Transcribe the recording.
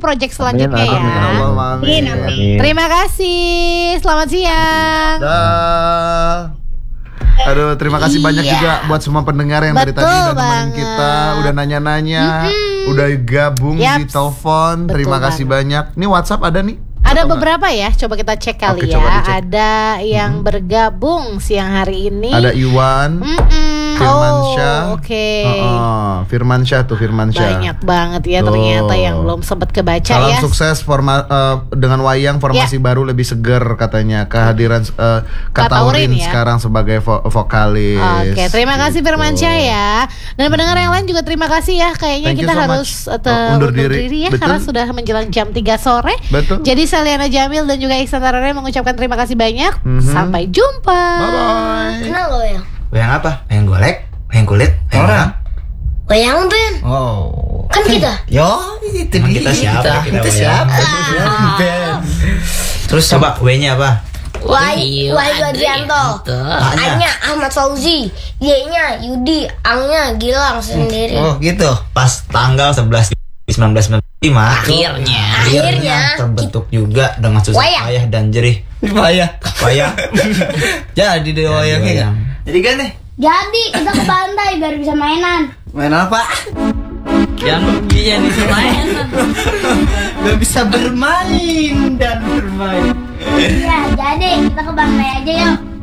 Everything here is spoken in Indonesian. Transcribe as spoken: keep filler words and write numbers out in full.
project selanjutnya Amin, ya. amin, amin, amin. Terima kasih. Selamat siang. Dah. Aduh, terima kasih Iya. banyak juga buat semua pendengar yang dari Betul tadi udah nemenin banget. kita, udah nanya-nanya, udah gabung di Yaps. telepon. Terima Betul kasih banyak. Nih WhatsApp ada nih? Ada Atau beberapa ya, coba kita cek kali Oke, ya. coba dicek. Ada yang bergabung siang hari ini. nggak? Ada Iwan, Mm-mm. Firmansyah. Oh, oke. Heeh, Firmansyah tuh Firmansyah. Banyak banget ya Tuh. ternyata yang belum sempat kebaca Salam ya. sukses forma, eh, dengan wayang formasi baru lebih seger katanya. Kehadiran uh, Kataurin Kataurin ya. sekarang sebagai vo- vokalis. Oke, terima kasih Gitu. Firmansyah ya. Dan pendengar yang lain juga terima kasih ya. Kayaknya Thank you kita so harus much. uh, Oh, undur undur diri. diri ya Betul. karena sudah menjelang jam tiga sore. Betul. Jadi Saliana Jamil dan juga Iksan Tarare mengucapkan terima kasih banyak. Mhm. Sampai jumpa. Bye bye. Kenal lo ya? Wayang apa? Wayang golek? Wayang kulit? Wayang orang? Wayang Ben. Oh. Kan kita. Yo, itu Emang dia. kita siapa? Kita Kita wayang. siapa? Ben. Terus coba W-nya apa? Wahyu Wahyu Adrianto. A-nya? A-nya Ahmad Fauzi. Y-nya Yudi. A-nya Gilang sendiri. Oh, gitu. Pas tanggal sebelas sembilan belas sembilan puluh lima Akhirnya. Akhirnya terbentuk juga dengan susah Wayang. payah dan jerih. Payah. Payah. Jadi deh wayangnya kan. Jadi kan nih. Jadi kita ke pantai biar bisa mainan. Main apa? Yang bisa bisa main. Gak bisa bermain dan bermain. Iya, jadi kita ke pantai aja yuk.